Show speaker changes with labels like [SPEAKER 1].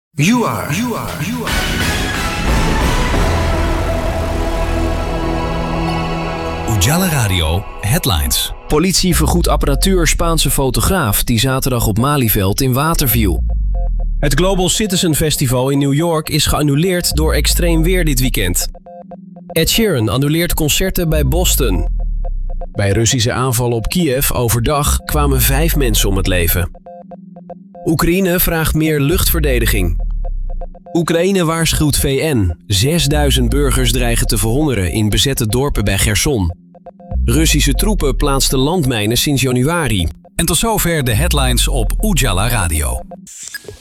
[SPEAKER 1] You are.
[SPEAKER 2] Ujala Radio Headlines.
[SPEAKER 3] Politie vergoedt apparatuur Spaanse fotograaf die zaterdag op Malieveld in water viel. Het Global Citizen Festival in New York is geannuleerd door extreem weer dit weekend. Ed Sheeran annuleert concerten bij Boston. Bij Russische aanvallen op Kiev overdag kwamen 5 mensen om het leven. Oekraïne vraagt meer luchtverdediging. Oekraïne waarschuwt VN. 6000 burgers dreigen te verhongeren in bezette dorpen bij Cherson. Russische troepen plaatsten landmijnen sinds januari.
[SPEAKER 2] En tot zover de headlines op Ujala Radio.